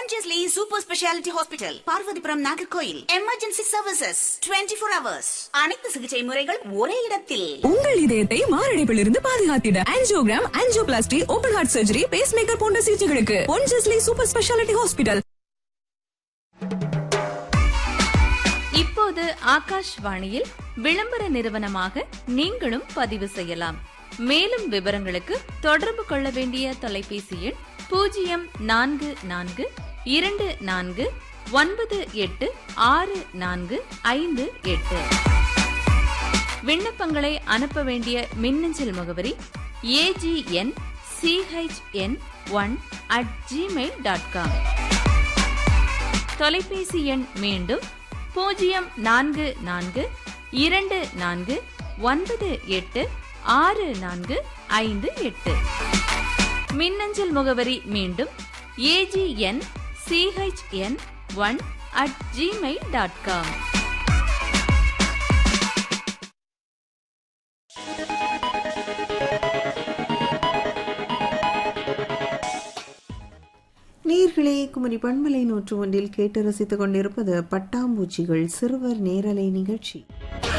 Pondicherry Super Speciality Hospital, Parvathipuram Nagercoil. Emergency services 24 hours. அனைத்து சிகிச்சை முறைகள் ஒரே இடத்தில். உங்கள் இதயத்தை மாரடைப்பிலிருந்து பாதுகாத்திட angiogram, angioplasty, open heart surgery, base maker போன்ற சிகிச்சைகளுக்கு பொன்ஜஸ்லி சூப்பர் ஸ்பெஷாலிட்டி ஹாஸ்பிட்டல். இப்போது ஆகாஷ்வாணியில் விளம்பர நிறுவனமாக நீங்களும் பதிவு செய்யலாம். மேலும் விவரங்களுக்கு தொடர்பு கொள்ள வேண்டிய தொலைபேசி எண் 0424986458. விண்ணப்பங்களை அனுப்ப வேண்டிய மின்னஞ்சல் முகவரி agn1@gmail.com. தொலைபேசி எண் மீண்டும் 042494986458. மின்னஞ்சல் முகவரி மீண்டும் agn1@gmail.com. நீர்களே குமரி பண்பலை 101 கேட்டு ரசித்துக் கொண்டிருப்பது பட்டாம்பூச்சிகள் சிறுவர் நேரலை நிகழ்ச்சி.